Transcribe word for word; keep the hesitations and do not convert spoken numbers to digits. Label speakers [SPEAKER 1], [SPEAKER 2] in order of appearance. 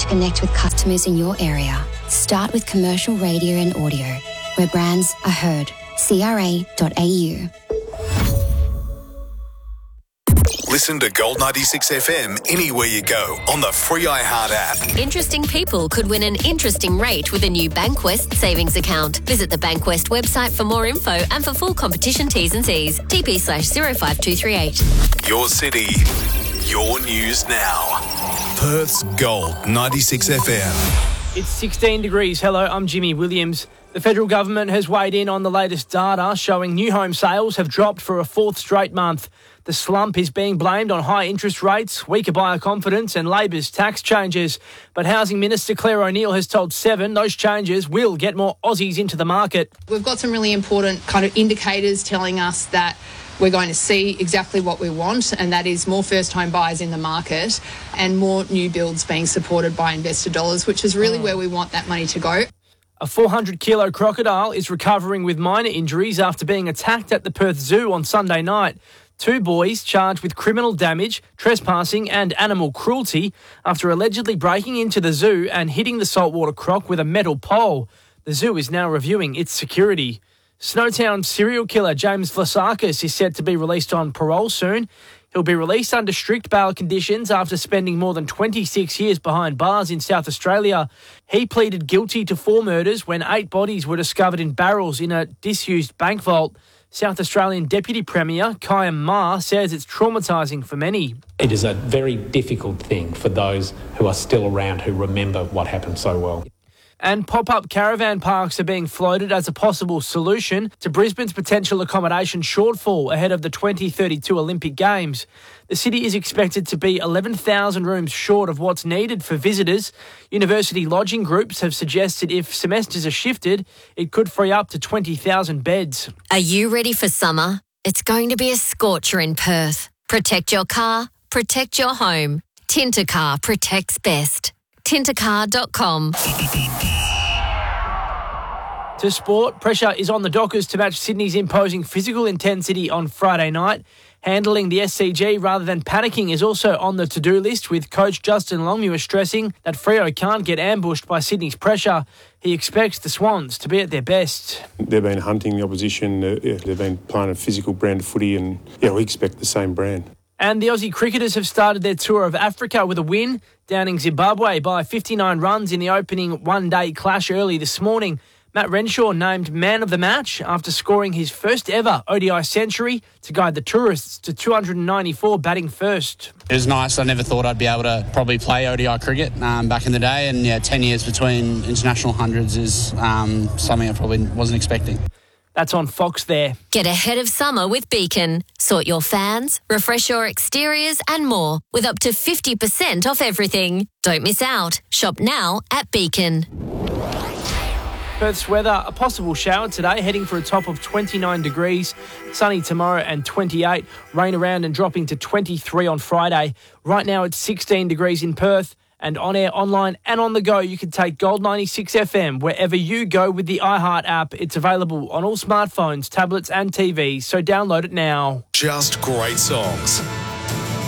[SPEAKER 1] connect with customers in your area, start with commercial radio and audio, where brands are heard. C R A dot A U.
[SPEAKER 2] Listen to Gold ninety-six F M anywhere you go on the free iHeart app.
[SPEAKER 3] Interesting people could win an interesting rate with a new Bankwest savings account. Visit the Bankwest website for more info and for full competition T's and C's. T P slash zero five two three eight.
[SPEAKER 2] Your city, your news now. Perth's Gold ninety-six F M.
[SPEAKER 4] It's sixteen degrees. Hello, I'm Jimmy Williams. The federal government has weighed in on the latest data showing new home sales have dropped for a fourth straight month. The slump is being blamed on high interest rates, weaker buyer confidence and Labor's tax changes. But Housing Minister Claire O'Neil has told Seven those changes will get more Aussies into the market.
[SPEAKER 5] We've got some really important kind of indicators telling us that we're going to see exactly what we want, and that is more first-home buyers in the market and more new builds being supported by investor dollars, which is really oh. where we want that money to go.
[SPEAKER 4] A four hundred kilo crocodile is recovering with minor injuries after being attacked at the Perth Zoo on Sunday night. Two boys charged with criminal damage, trespassing and animal cruelty after allegedly breaking into the zoo and hitting the saltwater croc with a metal pole. The zoo is now reviewing its security. Snowtown serial killer James Vlasakis is set to be released on parole soon. He'll be released under strict bail conditions after spending more than twenty-six years behind bars in South Australia. He pleaded guilty to four murders when eight bodies were discovered in barrels in a disused bank vault. South Australian Deputy Premier Kayam Ma says it's traumatising for many.
[SPEAKER 6] It is a very difficult thing for those who are still around who remember what happened so well.
[SPEAKER 4] And pop-up caravan parks are being floated as a possible solution to Brisbane's potential accommodation shortfall ahead of the twenty thirty-two Olympic Games. The city is expected to be eleven thousand rooms short of what's needed for visitors. University lodging groups have suggested if semesters are shifted, it could free up to twenty thousand beds.
[SPEAKER 3] Are you ready for summer? It's going to be a scorcher in Perth. Protect your car, protect your home. Tintercar protects best. tintercar dot com.
[SPEAKER 4] To sport, pressure is on the Dockers to match Sydney's imposing physical intensity on Friday night. Handling the S C G rather than panicking is also on the to-do list, with coach Justin Longmuir stressing that Freo can't get ambushed by Sydney's pressure. He expects the Swans to be at their best.
[SPEAKER 7] They've been hunting the opposition. Uh, yeah, they've been playing a physical brand of footy, and yeah, we expect the same brand.
[SPEAKER 4] And the Aussie cricketers have started their tour of Africa with a win, downing Zimbabwe by fifty-nine runs in the opening one-day clash early this morning. Matt Renshaw named man of the match after scoring his first ever O D I century to guide the tourists to two hundred ninety-four batting first.
[SPEAKER 8] It was nice. I never thought I'd be able to probably play O D I cricket um, back in the day, and yeah, ten years between international hundreds is um, something I probably wasn't expecting.
[SPEAKER 4] That's on Fox there.
[SPEAKER 3] Get ahead of summer with Beacon. Sort your fans, refresh your exteriors and more with up to fifty percent off everything. Don't miss out. Shop now at Beacon.
[SPEAKER 4] Perth's weather, a possible shower today, heading for a top of twenty-nine degrees. Sunny tomorrow and twenty-eight. Rain around and dropping to twenty-three on Friday. Right now it's sixteen degrees in Perth. And on air, online and on the go, you can take Gold ninety-six F M wherever you go with the iHeart app. It's available on all smartphones, tablets and T Vs, so download it now.
[SPEAKER 2] Just great songs.